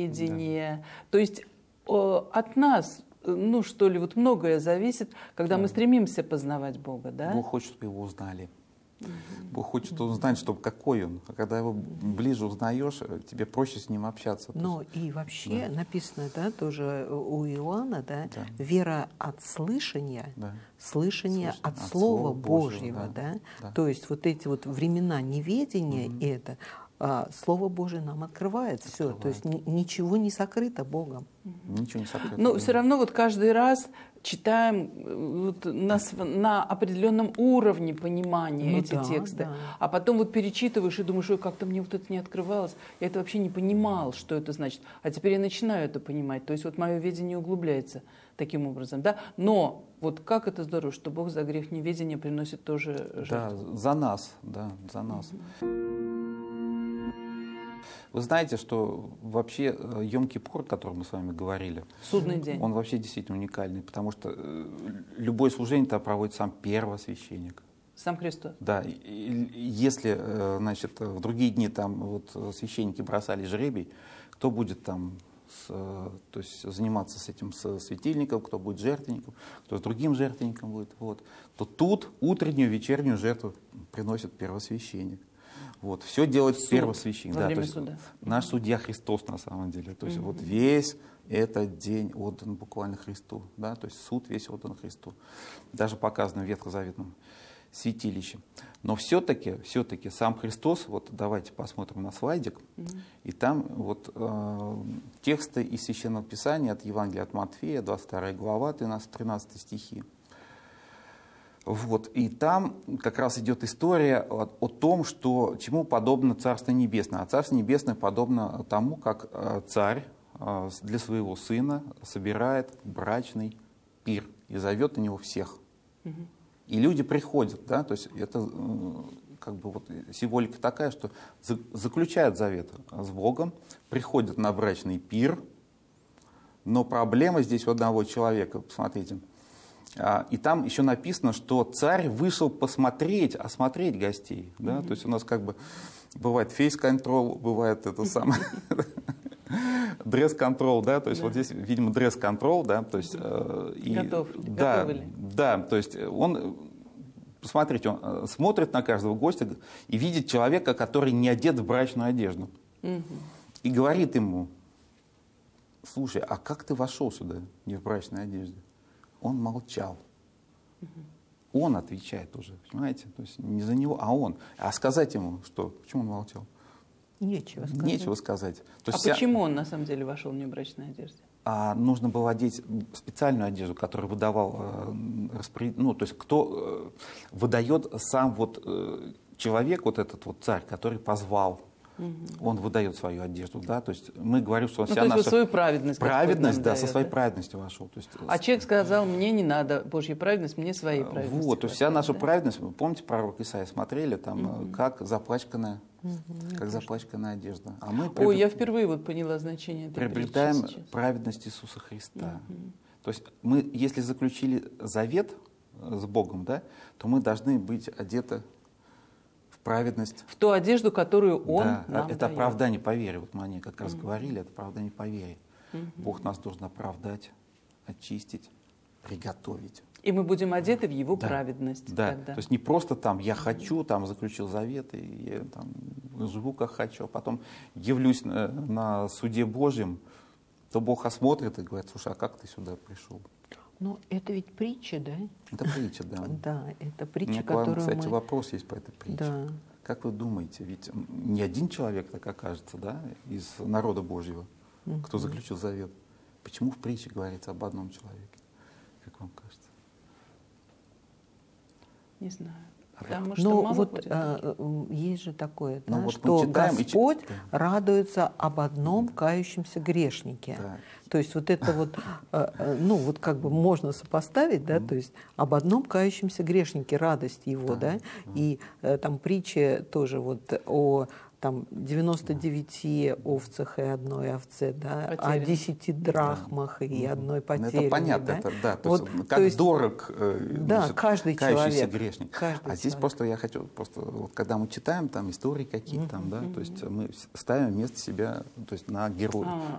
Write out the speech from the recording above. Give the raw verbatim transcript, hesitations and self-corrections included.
видение. Да. То есть от нас, ну что ли, вот многое зависит, когда да. мы стремимся познавать Бога. Да? Бог хочет, чтобы его узнали. Бог хочет узнать, чтобы какой он. А когда его ближе узнаешь, тебе проще с ним общаться. Ну и вообще да. написано, да, тоже у Иоанна, да, да. вера от слышания, да. слышание от, от Слова Божьего, Божьего да. Да. То есть вот эти вот времена неведения, угу. это а, Слово Божие нам открывает, открывает. Все, то есть ни, ничего не сокрыто Богом. Ничего не сокрыто. Но все равно вот каждый раз читаем вот на, на определенном уровне понимания ну эти да, тексты, да. а потом вот перечитываешь и думаешь, ой, как-то мне вот это не открывалось, я это вообще не понимал, что это значит, а теперь я начинаю это понимать, то есть вот мое видение углубляется таким образом, да, но вот как это здорово, что Бог за грех неведения приносит тоже жертву. Да, за нас, да, за нас. Mm-hmm. Вы знаете, что вообще Йом-Кипур, о котором мы с вами говорили, судный день, он вообще действительно уникальный, потому что любое служение там проводит сам первосвященник. Сам Христос. Да, если, значит, в другие дни там вот священники бросали жребий, кто будет там, с, то есть заниматься с этим с светильником, кто будет жертвенником, кто с другим жертвенником будет, вот, то тут утреннюю, вечернюю жертву приносит первосвященник. Вот, все делает суд первосвященник. Да, то есть наш судья Христос на самом деле. То есть mm-hmm. вот весь этот день отдан буквально Христу. Да, то есть суд весь отдан Христу. Даже показано в Ветхозаветном святилище. Но все-таки, все-таки сам Христос, вот давайте посмотрим на слайдик, mm-hmm. и там вот э, тексты из Священного Писания от Евангелия от Матфея, двадцать вторая глава, тринадцатый стихи. Вот, и там как раз идет история о, о том, что, чему подобно Царство Небесное. А Царство Небесное подобно тому, как э, царь э, для своего сына собирает брачный пир и зовет на него всех. Угу. И люди приходят, да, то есть это э, как бы вот символика такая, что за, заключают завет с Богом, приходят на брачный пир, но проблема здесь у одного человека, посмотрите. И там еще написано, что царь вышел посмотреть, осмотреть гостей. Да? Mm-hmm. То есть у нас как бы бывает фейс-контрол, бывает это самое дресс-контрол, да, то есть вот здесь, видимо, дресс-контрол, да, то есть готов, да, да, то есть он, посмотрите, он смотрит на каждого гостя и видит человека, который не одет в брачную одежду, и говорит ему: слушай, а как ты вошел сюда не в брачной одежде? Он молчал. Угу. Он отвечает уже, понимаете? То есть не за него, а он. А сказать ему, что? Почему он молчал? Нечего сказать. Нечего сказать. То а есть почему вся... он на самом деле вошел в небрачной одежде? А нужно было одеть специальную одежду, которую выдавал, э, распоряд... ну, то есть кто э, выдает сам вот э, человек, вот этот вот царь, который позвал. Угу. Он выдает свою одежду, да, то есть мы говорим, что ну, вся то есть наша свою праведность, праведность, да, дает, со своей да? праведностью вошел. То есть, а человек сказал: мне не надо Божья праведность, мне своей праведности. Вот, то есть вся наша да? праведность, вы помните, пророк Исаия смотрели, там, угу. как запачканная, угу, как запачканная одежда. А мы приобрет... Ой, я впервые вот поняла значение этой приобретаем притчи праведность Иисуса Христа. Угу. То есть мы, если заключили завет с Богом, да, то мы должны быть одеты праведность. В ту одежду, которую Он да, нам это дает. Оправдание по вере. Вот мы о ней как раз Mm-hmm. говорили, это оправдание по вере. Mm-hmm. Бог нас должен оправдать, очистить, приготовить. И мы будем одеты в Его да. праведность. Да, тогда. то есть не просто там я хочу, там заключил завет, и я там живу как хочу, а потом явлюсь на, на суде Божьем, то Бог осмотрит и говорит: слушай, а как ты сюда пришел? Ну, это ведь притча, да? Это притча, да. Да, это притча, У меня к вам, которую кстати, мы... вопрос есть по этой притче. Да. Как вы думаете, ведь не один человек так окажется, да, из народа Божьего, mm-hmm. кто заключил завет. Почему в притче говорится об одном человеке? Как вам кажется? Не знаю. А Потому что ну, мало вот будет а, есть же такое, да, ну, вот что Господь и... радуется об одном кающемся грешнике. Да. То есть вот это вот, ну вот как бы можно сопоставить, да, mm-hmm. то есть об одном кающемся грешнике, радость его, да, да? Mm-hmm. и там притча тоже вот о там девяноста девяти овцах и одной овце, да, потерян. о десяти драхмах да. и одной потерянной. Это понятно, да? это, да, то вот, есть, как то есть, дорог да, значит, каждый человек, грешник. Каждый а здесь человек. просто я хочу, просто вот, когда мы читаем там истории какие-то, mm-hmm. там, да, mm-hmm. то есть мы ставим вместо себя, то есть на героя. А,